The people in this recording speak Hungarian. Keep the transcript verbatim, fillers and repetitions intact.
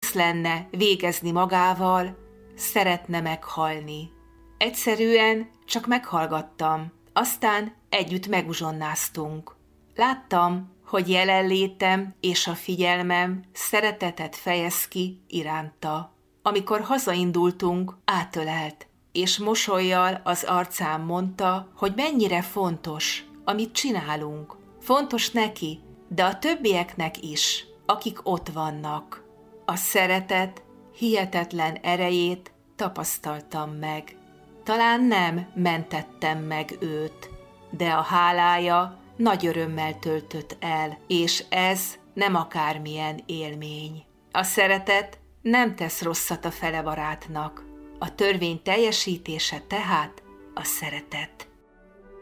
vicc lenne végezni magával, szeretne meghalni. Egyszerűen csak meghallgattam, aztán együtt meguzsonnáztunk. Láttam, hogy jelenlétem és a figyelmem szeretetet fejez ki iránta. Amikor hazaindultunk, átölelt, és mosollyal az arcán mondta, hogy mennyire fontos, amit csinálunk. Fontos neki, de a többieknek is, akik ott vannak. A szeretet hihetetlen erejét tapasztaltam meg. Talán nem mentettem meg őt, de a hálája nagy örömmel töltött el, és ez nem akármilyen élmény. A szeretet nem tesz rosszat a felebarátnak. A törvény teljesítése tehát a szeretet.